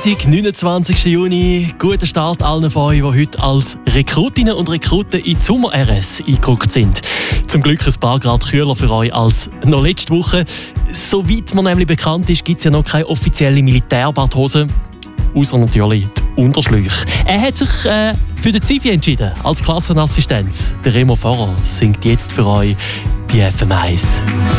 Montag, 29. Juni. Guten Start allen von euch, die heute als Rekrutinnen und Rekruten in die Sommer-RS eingerückt sind. Zum Glück ein paar Grad kühler für euch als noch letzte Woche. Soweit mir nämlich bekannt ist, gibt es ja noch keine offizielle Militärbadhose. Außer natürlich die Unterschläuche. Er hat sich für den Zivi entschieden, als Klassenassistenz. Der Remo Pfarrer singt jetzt für euch bei FM1.